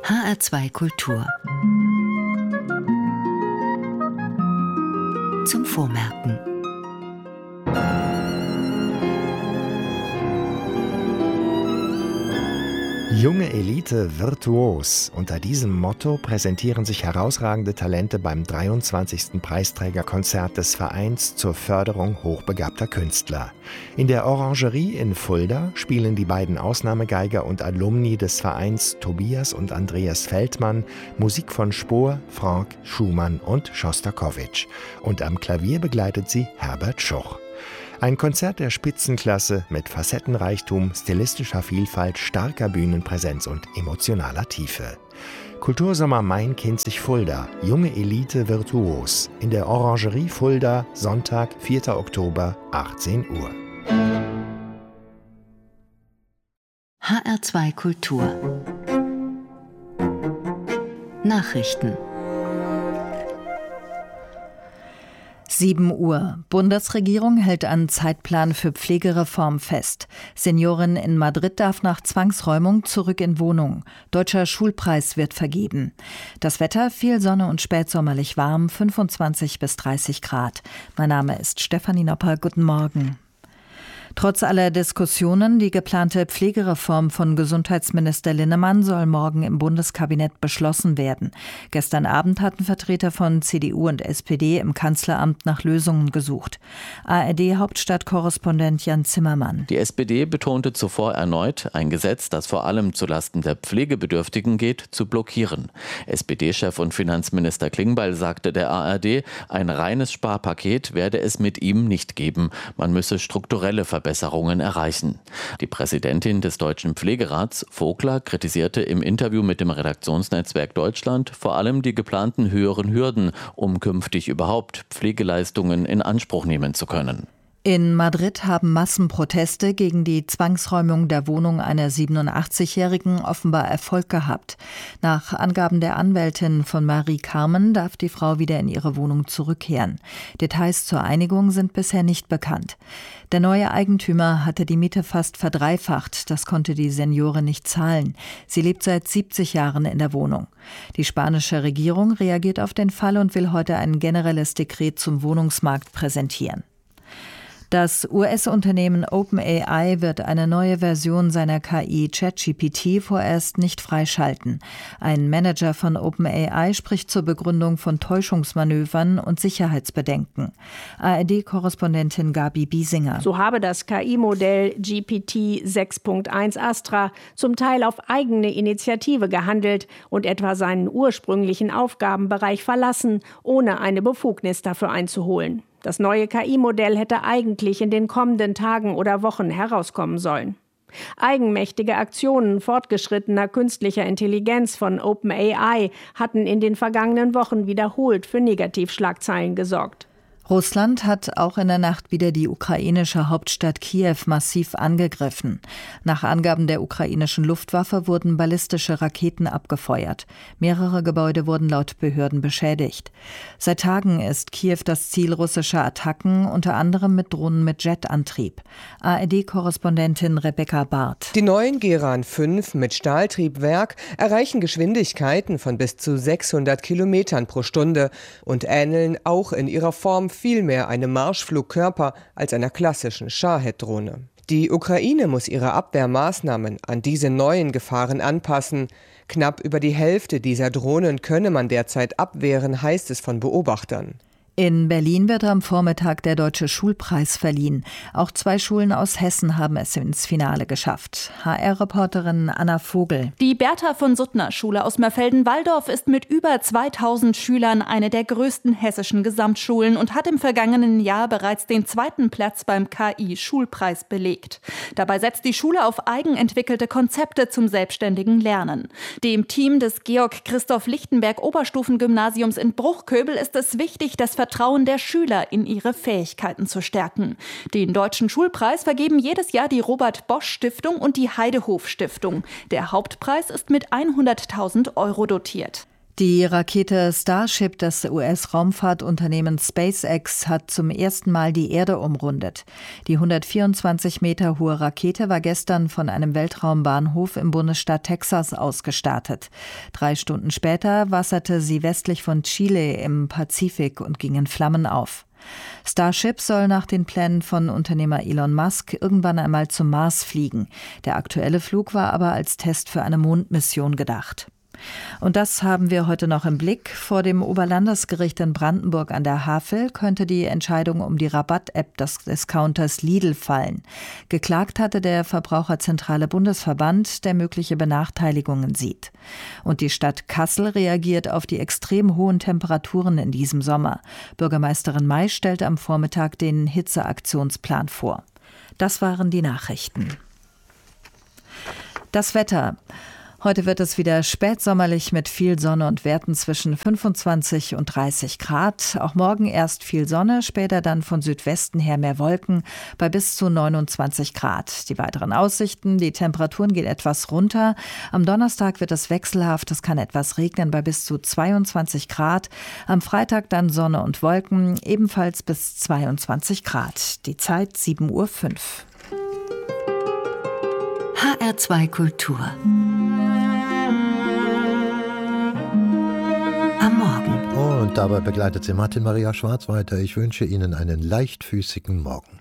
HR2 Kultur. Zum Vormerken. Junge Elite virtuos. Unter diesem Motto präsentieren sich herausragende Talente beim 23. Preisträgerkonzert des Vereins zur Förderung hochbegabter Künstler. In der Orangerie in Fulda spielen die beiden Ausnahmegeiger und Alumni des Vereins Tobias und Andreas Feldmann Musik von Spohr, Franck, Schumann und Schostakowitsch. Und am Klavier begleitet sie Herbert Schuch. Ein Konzert der Spitzenklasse mit Facettenreichtum, stilistischer Vielfalt, starker Bühnenpräsenz und emotionaler Tiefe. Kultursommer Main-Kinzig-Fulda, junge Elite virtuos. In der Orangerie Fulda, Sonntag, 4. Oktober, 18 Uhr. HR2 Kultur. Nachrichten. 7 Uhr. Bundesregierung hält an Zeitplan für Pflegereform fest. Seniorin in Madrid darf nach Zwangsräumung zurück in Wohnung. Deutscher Schulpreis wird vergeben. Das Wetter, viel Sonne und spätsommerlich warm, 25 bis 30 Grad. Mein Name ist Stefanie Nopper. Guten Morgen. Trotz aller Diskussionen, die geplante Pflegereform von Gesundheitsminister Linnemann soll morgen im Bundeskabinett beschlossen werden. Gestern Abend hatten Vertreter von CDU und SPD im Kanzleramt nach Lösungen gesucht. ARD-Hauptstadtkorrespondent Jan Zimmermann. Die SPD betonte zuvor erneut, ein Gesetz, das vor allem zulasten der Pflegebedürftigen geht, zu blockieren. SPD-Chef und Finanzminister Klingbeil sagte der ARD, ein reines Sparpaket werde es mit ihm nicht geben. Man müsse strukturelle Verbesserungen erreichen. Die Präsidentin des Deutschen Pflegerats, Vogler, kritisierte im Interview mit dem Redaktionsnetzwerk Deutschland vor allem die geplanten höheren Hürden, um künftig überhaupt Pflegeleistungen in Anspruch nehmen zu können. In Madrid haben Massenproteste gegen die Zwangsräumung der Wohnung einer 87-Jährigen offenbar Erfolg gehabt. Nach Angaben der Anwältin von Marie Carmen darf die Frau wieder in ihre Wohnung zurückkehren. Details zur Einigung sind bisher nicht bekannt. Der neue Eigentümer hatte die Miete fast verdreifacht. Das konnte die Seniorin nicht zahlen. Sie lebt seit 70 Jahren in der Wohnung. Die spanische Regierung reagiert auf den Fall und will heute ein generelles Dekret zum Wohnungsmarkt präsentieren. Das US-Unternehmen OpenAI wird eine neue Version seiner KI ChatGPT vorerst nicht freischalten. Ein Manager von OpenAI spricht zur Begründung von Täuschungsmanövern und Sicherheitsbedenken. ARD-Korrespondentin Gabi Biesinger. So habe das KI-Modell GPT 6.1 Astra zum Teil auf eigene Initiative gehandelt und etwa seinen ursprünglichen Aufgabenbereich verlassen, ohne eine Befugnis dafür einzuholen. Das neue KI-Modell hätte eigentlich in den kommenden Tagen oder Wochen herauskommen sollen. Eigenmächtige Aktionen fortgeschrittener künstlicher Intelligenz von OpenAI hatten in den vergangenen Wochen wiederholt für Negativschlagzeilen gesorgt. Russland hat auch in der Nacht wieder die ukrainische Hauptstadt Kiew massiv angegriffen. Nach Angaben der ukrainischen Luftwaffe wurden ballistische Raketen abgefeuert. Mehrere Gebäude wurden laut Behörden beschädigt. Seit Tagen ist Kiew das Ziel russischer Attacken, unter anderem mit Drohnen mit Jetantrieb. ARD-Korrespondentin Rebecca Barth. Die neuen Geran 5 mit Stahltriebwerk erreichen Geschwindigkeiten von bis zu 600 Kilometern pro Stunde und ähneln auch in ihrer Form vielmehr einem Marschflugkörper als einer klassischen Shahed-Drohne. Die Ukraine muss ihre Abwehrmaßnahmen an diese neuen Gefahren anpassen. Knapp über die Hälfte dieser Drohnen könne man derzeit abwehren, heißt es von Beobachtern. In Berlin wird am Vormittag der Deutsche Schulpreis verliehen. Auch 2 Schulen aus Hessen haben es ins Finale geschafft. HR-Reporterin Anna Vogel. Die Bertha-von-Suttner-Schule aus Mörfelden-Walldorf ist mit über 2000 Schülern eine der größten hessischen Gesamtschulen und hat im vergangenen Jahr bereits den 2. Platz beim KI-Schulpreis belegt. Dabei setzt die Schule auf eigenentwickelte Konzepte zum selbstständigen Lernen. Dem Team des Georg-Christoph-Lichtenberg-Oberstufengymnasiums in Bruchköbel ist es wichtig, das Vertrauen der Schüler in ihre Fähigkeiten zu stärken. Den Deutschen Schulpreis vergeben jedes Jahr die Robert-Bosch-Stiftung und die Heidehof-Stiftung. Der Hauptpreis ist mit 100.000 € dotiert. Die Rakete Starship des US-Raumfahrtunternehmens SpaceX hat zum ersten Mal die Erde umrundet. Die 124 Meter hohe Rakete war gestern von einem Weltraumbahnhof im Bundesstaat Texas aus gestartet. 3 Stunden später wasserte sie westlich von Chile im Pazifik und ging in Flammen auf. Starship soll nach den Plänen von Unternehmer Elon Musk irgendwann einmal zum Mars fliegen. Der aktuelle Flug war aber als Test für eine Mondmission gedacht. Und das haben wir heute noch im Blick. Vor dem Oberlandesgericht in Brandenburg an der Havel könnte die Entscheidung um die Rabatt-App des Discounters Lidl fallen. Geklagt hatte der Verbraucherzentrale Bundesverband, der mögliche Benachteiligungen sieht. Und die Stadt Kassel reagiert auf die extrem hohen Temperaturen in diesem Sommer. Bürgermeisterin May stellt am Vormittag den Hitzeaktionsplan vor. Das waren die Nachrichten. Das Wetter. Heute wird es wieder spätsommerlich mit viel Sonne und Werten zwischen 25 und 30 Grad. Auch morgen erst viel Sonne, später dann von Südwesten her mehr Wolken bei bis zu 29 Grad. Die weiteren Aussichten, die Temperaturen gehen etwas runter. Am Donnerstag wird es wechselhaft, es kann etwas regnen bei bis zu 22 Grad. Am Freitag dann Sonne und Wolken, ebenfalls bis 22 Grad. Die Zeit 7:05 Uhr. HR2 Kultur. Am Morgen. Und dabei begleitet sie Martin Maria Schwarz weiter. Ich wünsche Ihnen einen leichtfüßigen Morgen.